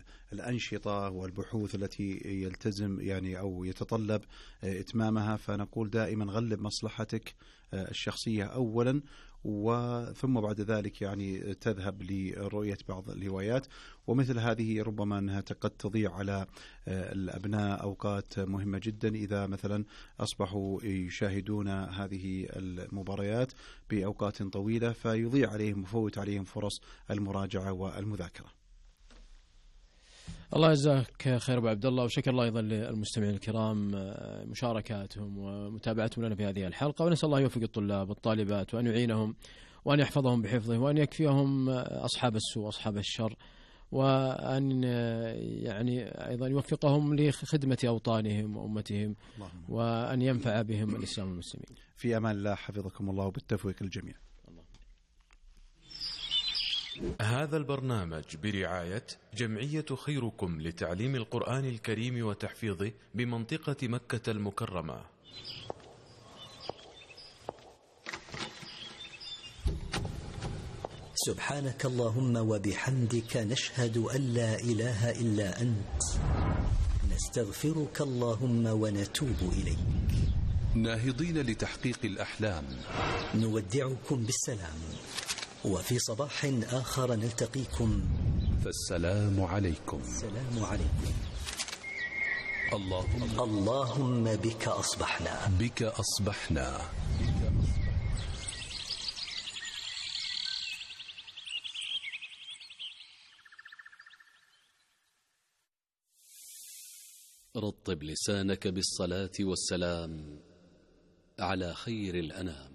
الأنشطة والبحوث التي يلتزم يعني أو يتطلب إتمامها، فنقول دائما غلب مصلحتك الشخصية أولا، وثم بعد ذلك يعني تذهب لرؤية بعض الهوايات. ومثل هذه ربما أنها قد تضيع على الأبناء أوقات مهمة جدا إذا مثلا أصبحوا يشاهدون هذه المباريات بأوقات طويلة، فيضيع عليهم وفوت عليهم فرص المراجعة والمذاكرة. الله يجزاك خير أبو عبد الله، وشكر الله أيضا للمستمعين الكرام مشاركاتهم ومتابعتهم لنا في هذه الحلقة، ونسأل الله يوفق الطلاب والطالبات وأن يعينهم وأن يحفظهم بحفظه وأن يكفيهم أصحاب السوء وأصحاب الشر، وأن يعني أيضا يوفقهم لخدمة أوطانهم وأمتهم، وأن ينفع بهم الإسلام والمسلمين. في أمان الله، حفظكم الله وبالتوفيق الجميع. هذا البرنامج برعاية جمعية خيركم لتعليم القرآن الكريم وتحفيظه بمنطقة مكة المكرمة. سبحانك اللهم وبحمدك، نشهد أن لا إله إلا أنت، نستغفرك اللهم ونتوب إليك. ناهضين لتحقيق الأحلام، نودعكم بالسلام، وفي صباح آخر نلتقيكم، فالسلام عليكم. السلام عليكم. اللهم بك أصبحنا، بك أصبحنا. رطب لسانك بالصلاة والسلام على خير الأنام.